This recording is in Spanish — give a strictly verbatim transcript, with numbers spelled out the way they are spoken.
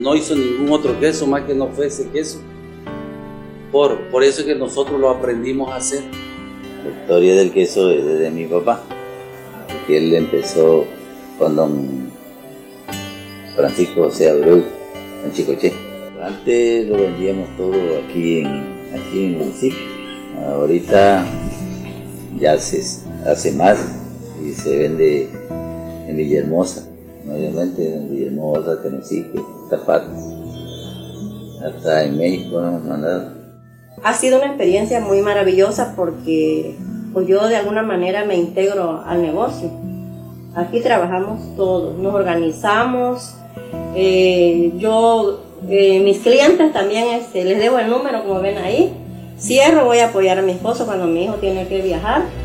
No hizo ningún otro queso más que no fuese queso. Por, por eso es que nosotros lo aprendimos a hacer. La historia del queso es de mi papá, que él empezó con don Francisco José Abreu en Chicoché. Antes lo vendíamos todo aquí en, aquí en el municipio. Ahorita ya se hace más y se vende en Villahermosa, obviamente en Villahermosa, Tenosique, Tapata, hasta en México nos hemos mandado. Ha sido una experiencia muy maravillosa porque pues yo de alguna manera me integro al negocio. Aquí trabajamos todos, nos organizamos. Eh, yo, eh, mis clientes también este, les debo el número como ven ahí. Cierro, voy a apoyar a mi esposo cuando mi hijo tiene que viajar.